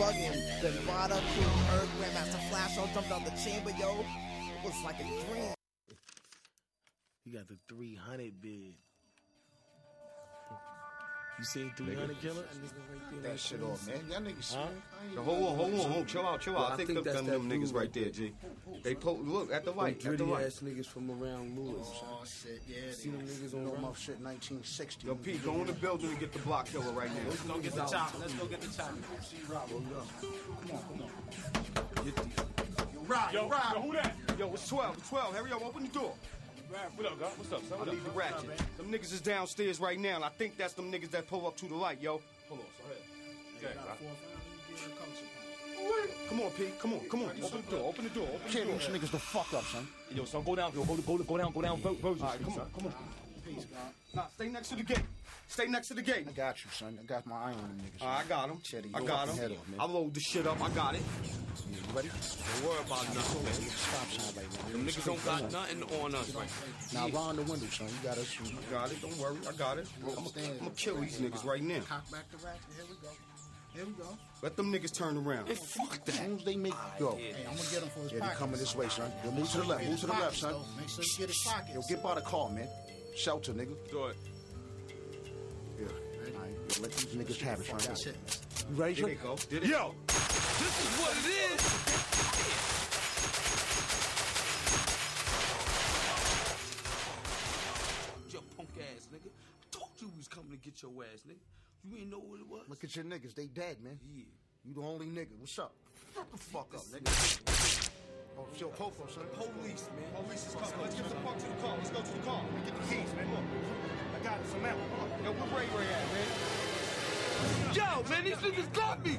bugging. Then Rada, King, Earth, Grandmaster Flash all jumped out the chamber, yo. It was like a dream. You got the 300 bid. You seen 300 Killer? That shit off, man. Y'all niggas Huh? Hold on. Chill out. I think them niggas right there, G. They look at the right. Dirty ass niggas from around Lewis. Oh, shit, yeah. See them niggas on my shit 1960. Yo, Pete, go in the building and get the block killer right now. Let's go get the chopper. Let's go get the chopper. Come on. Yo, who that? Yo, it's 12. Hurry up, open the door. What up, God? What's up, son? I need the ratchet. Them niggas is downstairs right now, and I think that's them niggas that pull up to the light, yo. Hold on, son. Okay, Come on, Pete. Come on. Open the door. Kid, these niggas the fuck up, son. Yo, son, go down, Virgin All right, Street, come on. Peace, God. Nah, stay next to the gate. I got you, son. I got my eye on them niggas. All right, I got him. Chetty, I got head him. off, man. I load the shit up. I got it. You ready? Don't worry about nothing, man. Stop sign right now. Them niggas don't got nothing on us right now. Round the window, son. You got us. now. Got it. Don't worry. I got it. I'm gonna kill these niggas right now. Cock back the ratchet. Here we go. Let them niggas turn around. Fuck that. As soon as they make you go. Hey, I'm gonna get him for his Yeah, pocket. they coming this way, son. Yo, move to the left, son. Make sure you get his pockets. Yo, get by the car, man. Shelter, nigga. Do it. Yeah. All right. Yo, let these niggas have it, That's son. it. You ready, There son? they go. Did it? Yo, this is what it is. Your punk ass nigga. I told you we was coming to get your ass, nigga. You ain't know what it was. Look at your niggas. They dead, man. Yeah. You the only nigga. What's up? Shut the fuck up, nigga. Oh, yo, Popo, son. Police, man. Police is coming. Let's get the fuck to the car. Let's go to the car. Let me get the keys, man. Come on. I got it. Some ammo. Yo, where Ray at, man? Yo, man, these niggas got me.